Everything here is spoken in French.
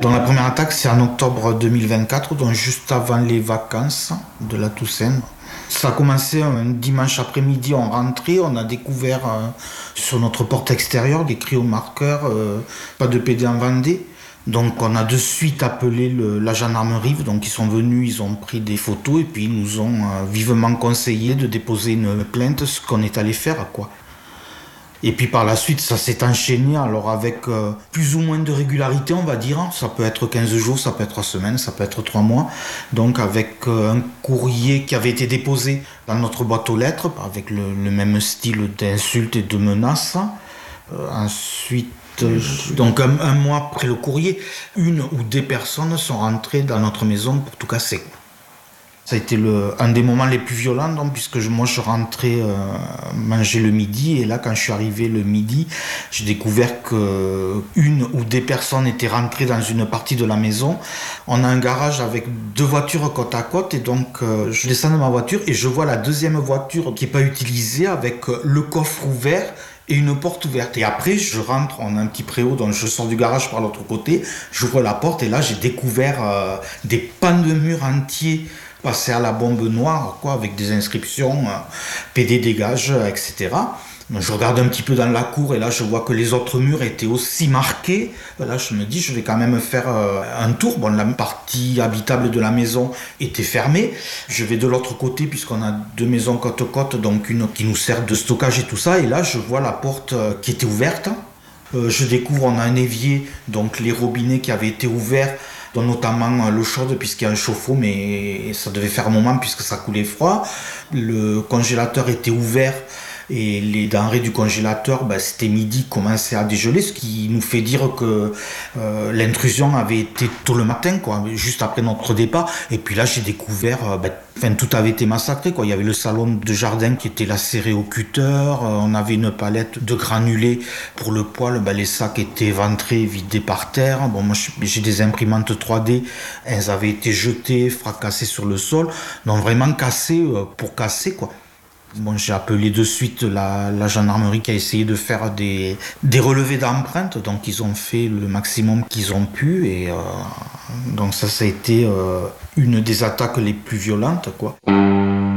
Donc la première attaque, c'est en octobre 2024, donc juste avant les vacances de la Toussaint. Ça a commencé un dimanche après-midi, on rentrait, on a découvert sur notre porte extérieure des cryomarqueurs, pas de PD en Vendée. Donc on a de suite appelé la gendarmerie, donc ils sont venus, ils ont pris des photos et puis ils nous ont vivement conseillé de déposer une plainte, ce qu'on est allé faire, quoi. Et puis par la suite, ça s'est enchaîné, alors avec plus ou moins de régularité, on va dire. Ça peut être 15 jours, ça peut être 3 semaines, ça peut être 3 mois. Donc avec un courrier qui avait été déposé dans notre boîte aux lettres, avec le même style d'insultes et de menaces. Ensuite, donc un mois après le courrier, une ou des personnes sont rentrées dans notre maison pour tout casser. Ça a été un des moments les plus violents, donc, puisque moi je rentrais manger le midi, et là quand je suis arrivé le midi, j'ai découvert que une ou des personnes étaient rentrées dans une partie de la maison. On a un garage avec 2 voitures côte à côte, et donc je descends de ma voiture et je vois la deuxième voiture qui n'est pas utilisée avec le coffre ouvert et une porte ouverte. Et après, je rentre, on a un petit préau, donc je sors du garage par l'autre côté, j'ouvre la porte et là j'ai découvert des pans de murs entiers passé à la bombe noire, quoi, avec des inscriptions PD dégage, etc. Donc, je regarde un petit peu dans la cour et là je vois que les autres murs étaient aussi marqués. Là je me dis je vais quand même faire un tour. Bon, la partie habitable de la maison était fermée. Je vais de l'autre côté puisqu'on a 2 maisons côte à côte, donc une qui nous sert de stockage et tout ça. Et là je vois la porte qui était ouverte. Je découvre on a un évier, donc les robinets qui avaient été ouverts, dont notamment l'eau chaude puisqu'il y a un chauffe-eau, mais ça devait faire un moment puisque ça coulait froid. Le congélateur était ouvert et les denrées du congélateur, c'était midi, commençaient à dégeler, ce qui nous fait dire que l'intrusion avait été tôt le matin, quoi, juste après notre départ. Et puis là j'ai découvert, tout avait été massacré, quoi. Il y avait le salon de jardin qui était lacéré au cutter, on avait une palette de granulés pour le poêle, les sacs étaient éventrés, vidés par terre. Bon, moi j'ai des imprimantes 3D, elles avaient été jetées, fracassées sur le sol, donc vraiment cassées pour casser, quoi. Bon, j'ai appelé de suite la gendarmerie qui a essayé de faire des relevés d'empreintes, donc ils ont fait le maximum qu'ils ont pu, et donc ça a été une des attaques les plus violentes, quoi.